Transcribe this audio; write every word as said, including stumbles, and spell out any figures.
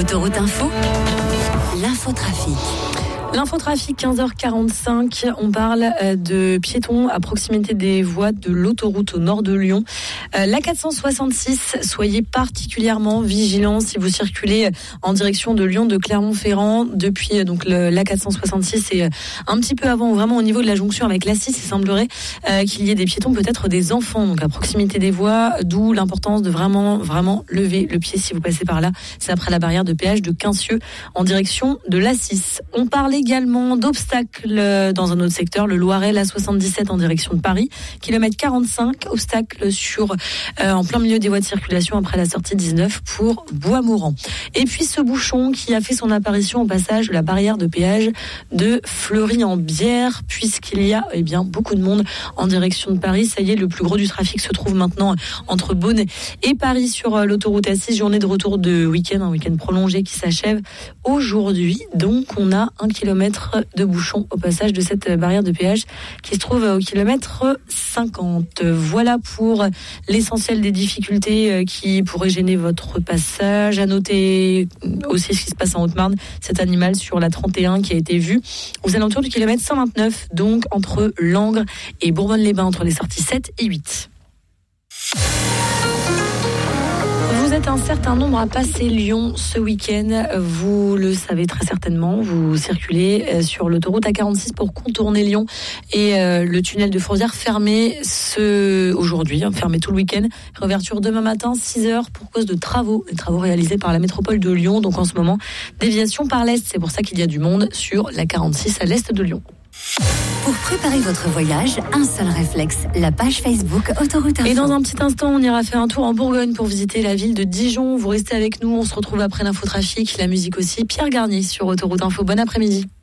Autoroute Info, l'infotrafic. L'infotrafic, quinze heures quarante-cinq, on parle de piétons à proximité des voies de l'autoroute au nord de Lyon. La quatre cent soixante-six, soyez particulièrement vigilants si vous circulez en direction de Lyon, de Clermont-Ferrand, depuis donc le, la quatre cent soixante-six et un petit peu avant, vraiment au niveau de la jonction avec l'A six, il semblerait euh, qu'il y ait des piétons, peut-être des enfants, donc à proximité des voies, d'où l'importance de vraiment, vraiment lever le pied si vous passez par là. C'est après la barrière de péage de Quincieux en direction de l'A six. On parlait également d'obstacles dans un autre secteur, le Loiret, la soixante-dix-sept en direction de Paris, kilomètre quarante-cinq, obstacle sur, euh, en plein milieu des voies de circulation après la sortie dix-neuf pour Bois-Mourant. Et puis ce bouchon qui a fait son apparition au passage de la barrière de péage de Fleury-en-Bière, puisqu'il y a eh bien, beaucoup de monde en direction de Paris. Ça y est, le plus gros du trafic se trouve maintenant entre Beaune et Paris sur l'autoroute A six, journée de retour de week-end, un week-end prolongé qui s'achève aujourd'hui. Donc on a un kilomètre de bouchon au passage de cette barrière de péage qui se trouve au kilomètre cinquante. Voilà pour l'essentiel des difficultés qui pourraient gêner votre passage. À noter aussi ce qui se passe en Haute-Marne, cet animal sur la trente et un qui a été vu aux alentours du kilomètre cent vingt-neuf, donc entre Langres et Bourbonne-les-Bains, entre les sorties sept et huit. Vous êtes un certain nombre à passer Lyon ce week-end, vous le savez très certainement, vous circulez sur l'autoroute A quarante-six pour contourner Lyon et euh, le tunnel de Fourvière fermé ce... aujourd'hui, hein, fermé tout le week-end, réouverture demain matin six heures pour cause de travaux, des travaux réalisés par la métropole de Lyon, donc en ce moment déviation par l'Est, c'est pour ça qu'il y a du monde sur l'A quarante-six à l'Est de Lyon. Pour préparer votre voyage, un seul réflexe, la page Facebook Autoroute Info. Et dans un petit instant, on ira faire un tour en Bourgogne pour visiter la ville de Dijon. Vous restez avec nous, on se retrouve après l'infotrafic, la musique aussi. Pierre Garnier sur Autoroute Info. Bon après-midi.